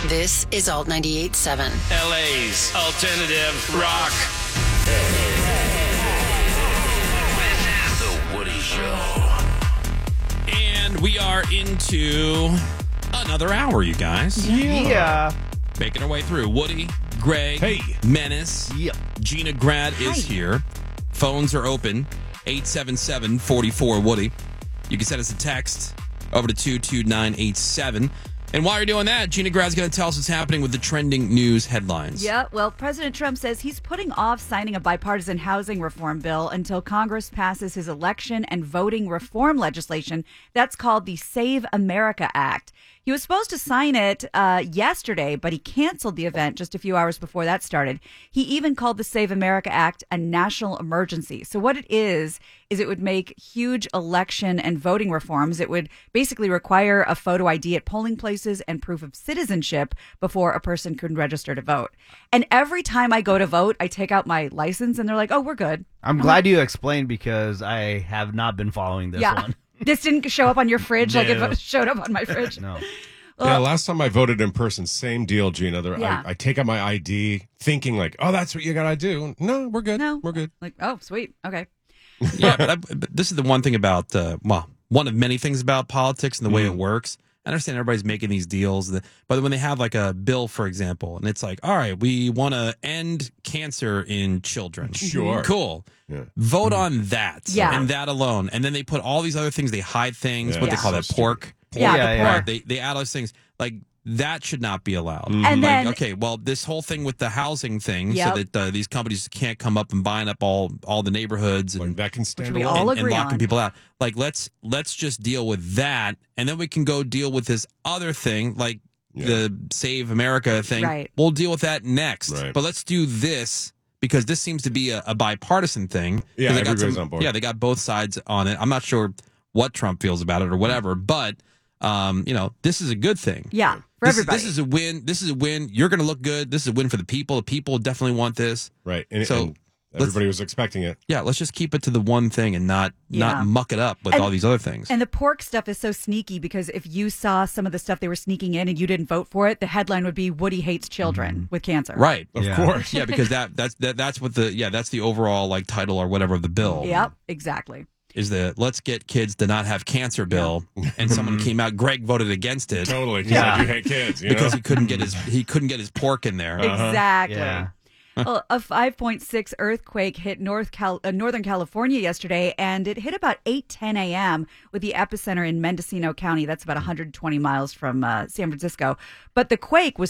This is Alt 98.7. LA's alternative rock. This is The Woody Show. And we are into another hour, you guys. Yeah. Making our way through. Woody, Greg, Hey. Menace. Yep. Gina Grad is here. Phones are open. 877-44-WOODY. You can send us a text over to 22987. And while you're doing that, Gina Grad's going to tell us what's happening with the trending news headlines. Yeah, well, President Trump says he's putting off signing a bipartisan housing reform bill until Congress passes his election and voting reform legislation that's called the Save America Act. He was supposed to sign it yesterday, but he canceled the event just a few hours before that started. He even called the Save America Act a national emergency. So what it is it would make huge election and voting reforms. It would basically require a photo ID at polling places and proof of citizenship before a person could register to vote. And every time I go to vote, I take out my license and they're like, oh, we're good. I'm glad you explained because I have not been following this one. This didn't show up on your fridge like No. it showed up on my fridge. No. Yeah, last time I voted in person, same deal, Gina. Yeah. I take out my ID thinking like, oh, that's what you got to do. No, we're good. No. We're good. Like, oh, sweet. Okay. Yeah, but this is the one thing about, one of many things about politics and the way it works. I understand everybody's making these deals, but when they have like a bill, for example, and it's like, all right, we want to end cancer in children. Sure. Cool. Yeah. Vote on that Yeah. and that alone. And then they put all these other things, they hide things, Yeah. what they Yeah. call So that, stupid. pork. Yeah, Yeah, the yeah. pork. They add all those things. Like, that should not be allowed. And Like, then, okay, well, this whole thing with the housing thing, Yep. so that these companies can't come up and buying up all the neighborhoods Like, and that can stand we alone. all and agree locking on. people out. Like, let's just deal with that, and then we can go deal with this other thing, like the Save America thing. Right. We'll deal with that next. Right. But let's do this because this seems to be a bipartisan thing. Yeah, 'Cause they got everybody's on board. Yeah, they got both sides on it. I'm not sure what Trump feels about it or whatever, but this is a good thing. yeah, for everybody. This is a win. This is a win. You're going to look good. This is a win for the people. The people definitely want this. Right. And, So, and everybody was expecting it. Yeah, let's just keep it to the one thing and not Yeah. muck it up with And- all these other things. And the pork stuff is so sneaky because if you saw some of the stuff they were sneaking in and you didn't vote for it, the headline would be Woody hates children with cancer. Right. Of Yeah. course. Yeah, because that's what that's the overall like title or whatever of the bill. Yep, exactly. Is the let's get kids to not have cancer bill, and someone came out. Greg voted against it Totally. Yeah. Yeah. You hate kids. You because know? he couldn't get his pork in there. Exactly. Yeah. Well, a 5.6 earthquake hit Northern California yesterday, and it hit about 8:10 a.m. with the epicenter in Mendocino County. That's about 120 miles from San Francisco. But the quake was